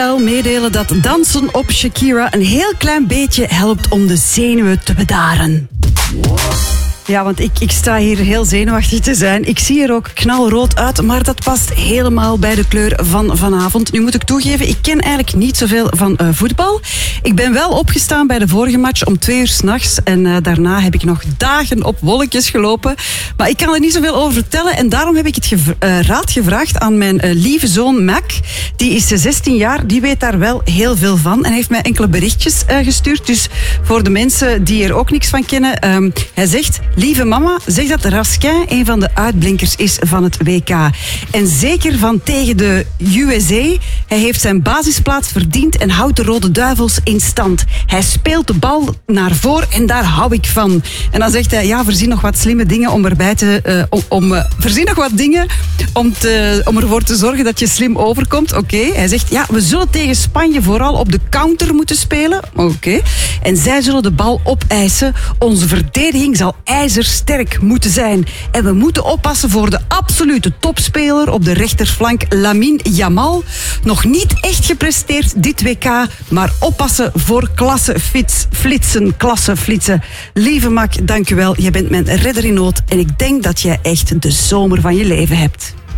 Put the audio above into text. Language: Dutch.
Meedelen dat dansen op Shakira een heel klein beetje helpt om de zenuwen te bedaren. Ja, want ik sta hier heel zenuwachtig te zijn. Ik zie er ook knalrood uit, maar dat past helemaal bij de kleur van vanavond. Nu moet ik toegeven, ik ken eigenlijk niet zoveel van voetbal. Ik ben wel opgestaan bij de vorige match om 2 uur 's nachts. En daarna heb ik nog dagen op wolkjes gelopen. Maar ik kan er niet zoveel over vertellen. En daarom heb ik het raad gevraagd aan mijn lieve zoon Mac. Die is 16 jaar, die weet daar wel heel veel van. En heeft mij enkele berichtjes gestuurd. Dus voor de mensen die er ook niks van kennen. Hij zegt: lieve mama, zeg dat Raskin een van de uitblinkers is van het WK. En zeker van tegen de USA. Hij heeft zijn basisplaats verdiend en houdt de Rode Duivels in stand. Hij speelt de bal naar voren en daar hou ik van. En dan zegt hij, ja, verzin nog wat slimme dingen om erbij te... verzin nog wat dingen om ervoor te zorgen dat je slim overkomt. Oké. Hij zegt, ja, we zullen tegen Spanje vooral op de counter moeten spelen. Oké. En zij zullen de bal opeisen. Onze verdediging zal ijzersterk moeten zijn. En we moeten oppassen voor de absolute topspeler op de rechterflank, Lamine Yamal. Nog niet echt gepresteerd dit WK, maar oppassen voor klasse flitsen. Lieve Mac, dank u wel. Je bent mijn redder in nood en ik denk dat jij echt de zomer van je leven hebt.